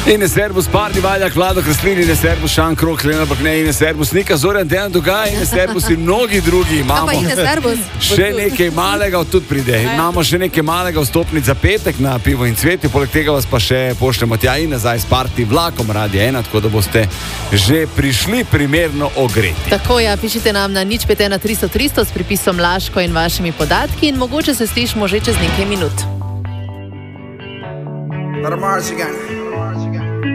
In servus Pardi Valjak, Vlado Kreslin, in servus Šan Krok, Lena Bakne, in servus Nika Zoran, Dejan Dugaj, in servus in mnogi drugi. Imamo še nekaj malega, tudi pride. Imamo še nekaj malega vstopnic za petek na Pivo in cvetje, poleg tega vas pa še pošljemo tja in nazaj s Parti vlakom Radia 1, tako da boste že prišli primerno ogreti. Tako ja, pišite nam na 051 300 300 s pripisom Laško in vašimi podatki in mogoče se slišimo že čez nekaj minut. Let 'em march again.